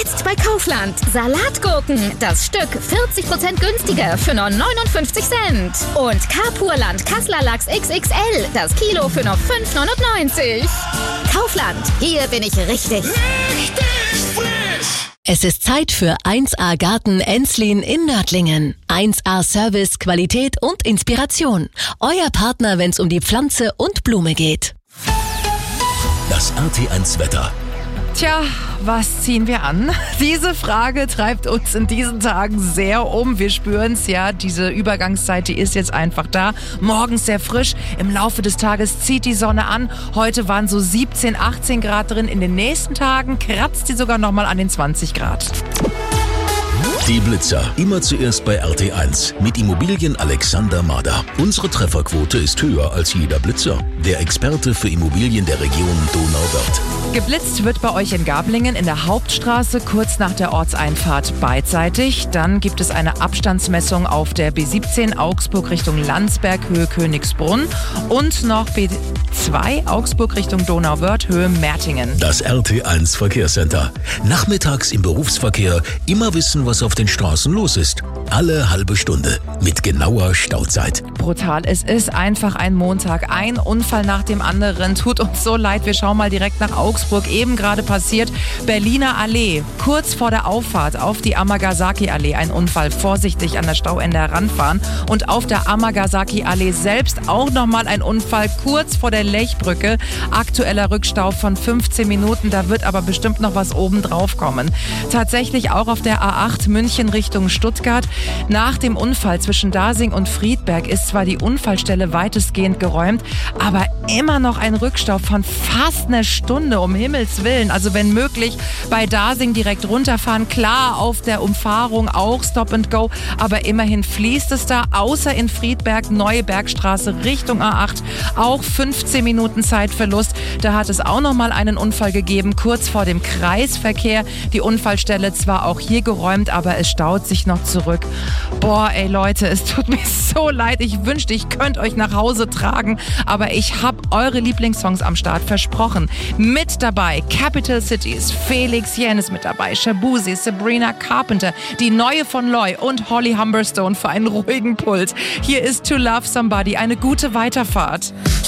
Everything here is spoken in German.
Jetzt bei Kaufland. Salatgurken. Das Stück 40% günstiger für nur 59 Cent. Und Carpurland Kasseler Lachs XXL. Das Kilo für nur 5,99. Kaufland. Hier bin ich richtig. Richtig frisch! Es ist Zeit für 1A Garten Enslin in Nördlingen. 1A Service, Qualität und Inspiration. Euer Partner, wenn es um die Pflanze und Blume geht. Das RT1 Wetter. Tja, was ziehen wir an? Diese Frage treibt uns in diesen Tagen sehr um. Wir spüren es ja, diese Übergangszeit, die ist jetzt einfach da. Morgens sehr frisch, im Laufe des Tages zieht die Sonne an. Heute waren so 17, 18 Grad drin. In den nächsten Tagen kratzt die sogar nochmal an den 20 Grad. Die Blitzer. Immer zuerst bei RT1 mit Immobilien Alexander Mader. Unsere Trefferquote ist höher als jeder Blitzer. Der Experte für Immobilien der Region Donauwörth. Geblitzt wird bei euch in Gablingen in der Hauptstraße kurz nach der Ortseinfahrt beidseitig. Dann gibt es eine Abstandsmessung auf der B17 Augsburg Richtung Landsberg, Höhe Königsbrunn. Und noch B2 Augsburg Richtung Donauwörth, Höhe Mertingen. Das RT1 Verkehrscenter. Nachmittags im Berufsverkehr immer wissen, was auf den Straßen los ist. Alle halbe Stunde mit genauer Stauzeit. Brutal. Es ist einfach ein Montag. Ein Unfall nach dem anderen. Tut uns so leid. Wir schauen mal direkt nach Augsburg. Eben gerade passiert. Berliner Allee. Kurz vor der Auffahrt auf die Amagasaki-Allee. Ein Unfall. Vorsichtig an der Stauende heranfahren. Und auf der Amagasaki-Allee selbst auch nochmal ein Unfall. Kurz vor der Lechbrücke. Aktueller Rückstau von 15 Minuten. Da wird aber bestimmt noch was oben drauf kommen. Tatsächlich auch auf der A8 München Richtung Stuttgart. Nach dem Unfall zwischen Dasing und Friedberg ist zwar die Unfallstelle weitestgehend geräumt, aber immer noch ein Rückstau von fast einer Stunde, um Himmels Willen. Also wenn möglich bei Dasing direkt runterfahren. Klar, auf der Umfahrung auch Stop and Go, aber immerhin fließt es da. Außer in Friedberg, Neue Bergstraße Richtung A8, auch 15 Minuten Zeitverlust. Da hat es auch noch mal einen Unfall gegeben, kurz vor dem Kreisverkehr. Die Unfallstelle zwar auch hier geräumt, aber es staut sich noch zurück. Boah, ey Leute, es tut mir so leid. Ich wünschte, ich könnte euch nach Hause tragen, aber ich habe eure Lieblingssongs am Start versprochen. Mit dabei Capital Cities, Felix Jähn ist mit dabei, Shabuzi, Sabrina Carpenter, die neue von Loy und Holly Humberstone für einen ruhigen Puls. Hier ist To Love Somebody, eine gute Weiterfahrt.